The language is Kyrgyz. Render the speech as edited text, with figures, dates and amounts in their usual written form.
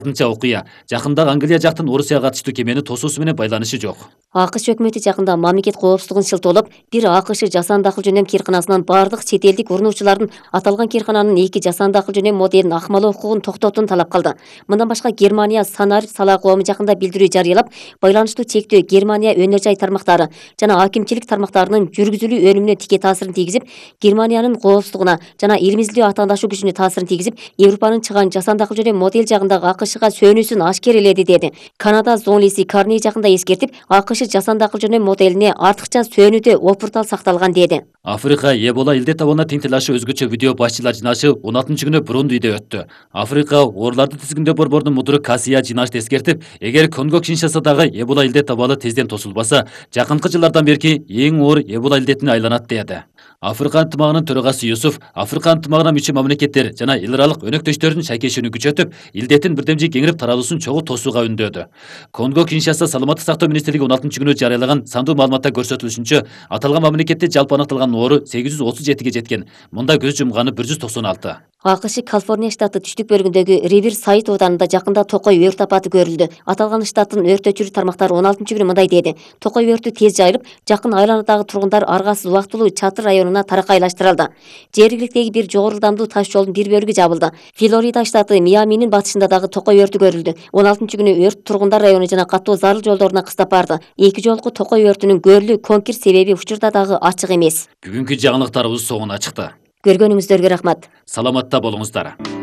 окуя жакында Англия жактын Орусияга катыштуу кемени тосуусу менен байланышы жок. АКШ өкмөтү жакында мамлекет коопсуздугун шылтоолоп, бир АКШ жасанды акыл жөнөм кыйрканасынан бардык чет элдик урунуучулардын аталган кыйркананын 2 жасанды акыл жөнөм моделин акмалоо укугун токтотууну талап кылды. Мындан башка Германия Санар сала коому жакында билдирүү жарыялап, байланыштуу чектөө Германия өнөр жай тармактары жана акимчилик тармактарынын жүргүзүлүү өнүмүнө тике таасирин тийгизип, Германиянын коопсуздугуна жана илимиздүү атаандашуу күчүнө таасирин тийгизип, Европанын чыган жасанды акыл жөнөм модель жагындагы АКШга сөнүүсүн ашкереледи деди. Канада зоолиси Карни жакында эскертип, АКШ жасанды акыл жөнөм моделине артыкча сөөнүүдө опуртал сакталган деди. Африка Эбола илдет табына тең тилашы өзгөчө видео башчылар жынашы 16-күнү Бурундиде өттү. Африка ооруларды тизгиндөө борбордун мудуру Касия жинашты эскертип, эгер Конго Киншасадагы Эбола илдет табалы тезден тосулбаса, жакынкы жылдардан берки эң оор Эбола илдетине айланат деди. Африка ынтымагынын төрагасы Юсуф, Африка ынтымагына мүчө мамлекеттер жана эл аралык өнөктөштөрдүн шайкешүүнү күчөтүп, илдеттин бирдемжи кеңирип таралуусун чогуу тосууга үндөөдү. Конго Киншаса саламаттык сактоо министрлиги 16-күнү жарыялаган сандуу маалыматта көрсөтүлүшүнчө, аталган мамлекетте жалпы аныкталган оору 837-ге жеткен. Мында көз жумганы 196. АКШ Калифорния штаты түштүк бөлүгүндөгү Ривер Сайт ооданында жакында токой өрт апаты көрүлдү. Аталган штаттын өрт өчүрүү тармактары 16-күнү мындай деди. Токой өртү тез жайылып, жакын айланадагы тургундар аргасыз убактылуу Чатыр районуна таракайлаштырылды. Жергиликтеги бир жогору ылдамдуу таш жолдун бир бөлүгү жабылды. Флорида штаты Миаминин батышында дагы токой өртү көрүлдү. 16-күнү өрт тургундар району жана каттоо зарыл жолдоруна кыстап барды. Эки жолку токой өртүнүн көрүлүү конкрет себеби учурда дагы ачык эмес. Бүгүнкү жаңылыктарыбыз соңуна чыкты. Көргөнүңүздөргө рахмат. Саламатта болуңуздар.